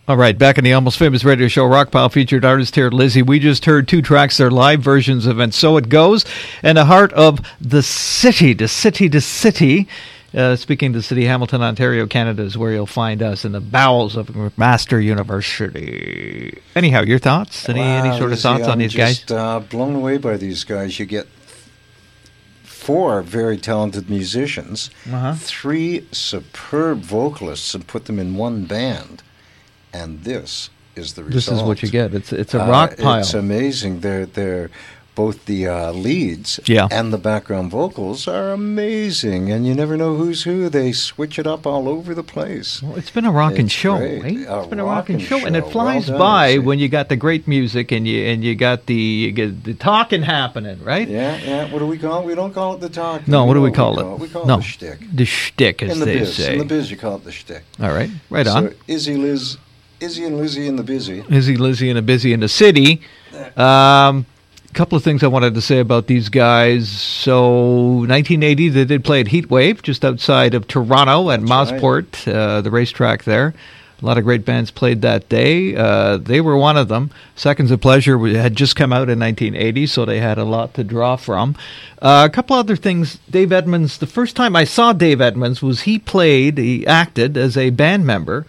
All right, back in the Almost Famous radio show, Rockpile featured artist here, Lizzie. We just heard two tracks, their live versions of And So It Goes, and the heart of the city, speaking to the city, Hamilton, Ontario, Canada is where you'll find us, in the bowels of McMaster University. Anyhow, your thoughts? Any sort of thoughts on these guys? Just blown away by these guys. You get 4 very talented musicians, 3 superb vocalists, and put them in one band. And this is the result. This is what you get. It's a rock pile. It's amazing. They're both the leads and the background vocals are amazing, and you never know who's who. They switch it up all over the place. Well, it's been a rockin' show, right? It's been a rockin' show, and it flies by when you got the great music and you get the talking happening, right? Yeah. What do we call it? We don't call it the talking. No, what do we call it? We call it the shtick. The shtick, as they say. In the biz, you call it the shtick. All right, right on. So Izzy and Lizzie in the busy. Izzy, Lizzie, and a busy in the city. A couple of things I wanted to say about these guys. So, 1980, they did play at Heatwave, just outside of Toronto at Mausport, the racetrack there. A lot of great bands played that day. They were one of them. Seconds of Pleasure had just come out in 1980, so they had a lot to draw from. A couple other things. Dave Edmunds, the first time I saw Dave Edmunds was he acted as a band member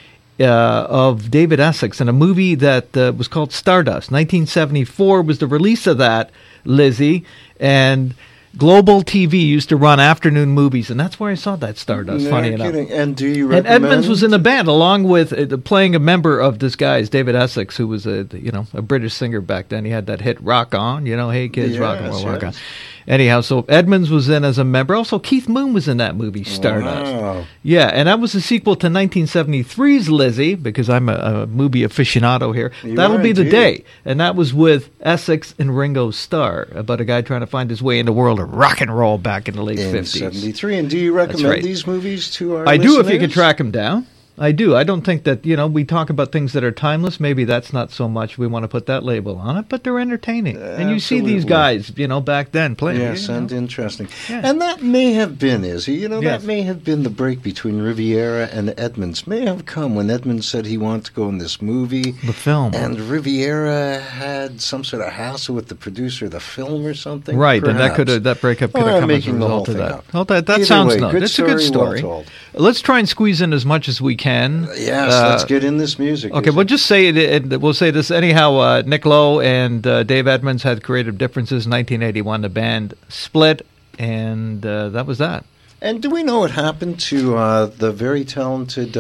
of David Essex in a movie that was called Stardust. 1974 was the release of that, Lizzie, and Global TV used to run afternoon movies, and that's where I saw that Stardust, funny enough. And do you recommend... And Edmunds was in the band, along with playing a member of this guy's, David Essex, who was a British singer back then. He had that hit Rock On, hey kids, rock and roll, rock on. Anyhow, so Edmunds was in as a member. Also, Keith Moon was in that movie, Stardust. Wow. Yeah, and that was a sequel to 1973's Lizzie, because I'm a movie aficionado here. That'll Be the Day. And that was with Essex and Ringo Starr, about a guy trying to find his way in the world of rock and roll back in the late 50s. In 73. And do you recommend these movies to our I listeners? do, if you can track them down. I do. I don't think that, we talk about things that are timeless. Maybe that's not so much we want to put that label on it, but they're entertaining. And you see these guys, back then playing. Yes, and interesting. Yeah. And that may have been, Izzy, that may have been the break between Riviera and Edmunds. May have come when Edmunds said he wanted to go in this movie. The film. And Riviera had some sort of hassle with the producer of the film or something. Right, perhaps. And that breakup could have come as a result of that. Well, that sounds nice. It's a good story. Well told. Let's try and squeeze in as much as we can. Yes, let's get in this music. Okay, we'll just say it. We'll say this anyhow. Nick Lowe and Dave Edmunds had creative differences. In 1981, the band split, and that was that. And do we know what happened to the very talented?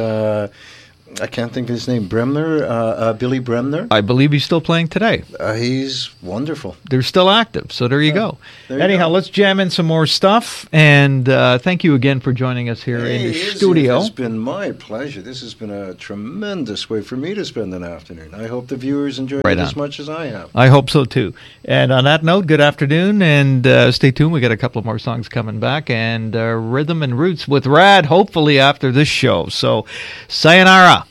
I can't think of his name. Bremner, Billy Bremner. I believe he's still playing today. He's wonderful. They're still active, so there you go. Anyhow, let's jam in some more stuff, and thank you again for joining us here in the studio. It's been my pleasure. This has been a tremendous way for me to spend an afternoon. I hope the viewers enjoyed it as much as I have. I hope so, too. And on that note, good afternoon, and stay tuned. We got a couple of more songs coming back, and Rhythm and Roots with Rad, hopefully after this show. So, sayonara.